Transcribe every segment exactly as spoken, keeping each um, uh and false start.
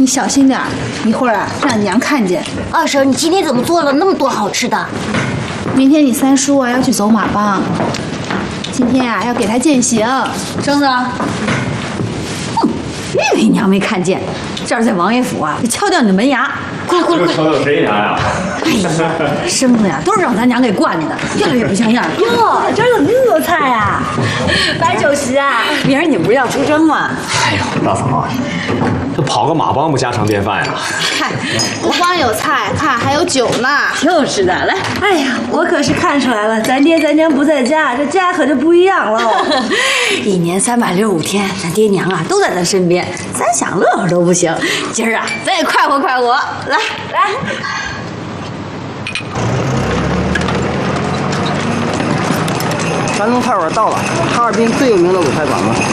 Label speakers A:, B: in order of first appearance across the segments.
A: 你小心点，一会儿啊让娘看见。
B: 二婶，你今天怎么做了那么多好吃的？
A: 明天你三叔啊要去走马帮，今天啊要给他践行。
C: 生子，哼，别以为娘没看见，这儿在王爷府啊，得敲掉你的门牙。快快快！
D: 敲掉谁牙呀？
C: 哎呀，生子呀，都是让咱娘给惯着的，越来越不像样。
B: 哟，这儿有那么多菜呀！白酒席啊，
C: 明儿你不是要出征吗？
D: 哎呦，大嫂，这跑个马帮不家常便饭呀？
A: 嗨，不光有菜，看还有酒呢。
C: 就是的，来，
B: 哎呀，我可是看出来了，咱爹咱娘不在家，这家可就不一样喽。
C: 一年三百六十五天，咱爹娘啊都在咱身边，咱想乐呵都不行。今儿啊，咱也快活快活，来来。
E: 山东菜馆到了，哈尔滨最有名的鲁菜馆了。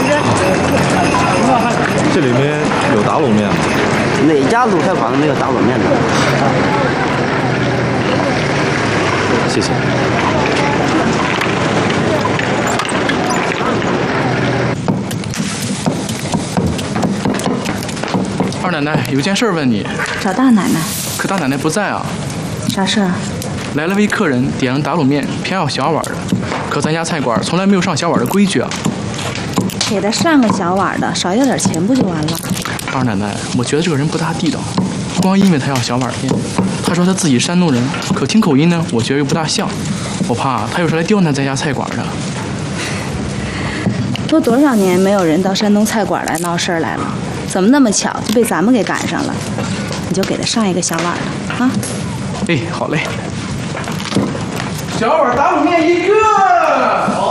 D: 这里面有打卤面吗？
E: 哪家鲁菜馆子没有打卤面的？
D: 谢谢。
F: 二奶奶，有件事问你。
A: 找大奶奶，
F: 可大奶奶不在啊。
A: 啥事儿？
F: 来了位客人，点了打卤面，偏要小碗的。可咱家菜馆从来没有上小碗的规矩啊。
A: 给他上个小碗的，少要点钱不就完了？
F: 二奶奶，我觉得这个人不大地道，光因为他要小碗面。他说他自己山东人，可听口音呢，我觉得又不大像。我怕他又是来刁难咱家菜馆的。
A: 都多少年没有人到山东菜馆来闹事儿来了，怎么那么巧就被咱们给赶上了？你就给他上一个小碗的啊！
F: 哎，好嘞。小碗打卤面一个。好。